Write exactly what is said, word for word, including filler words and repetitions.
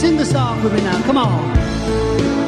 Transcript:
Sing the song with me now. Come on.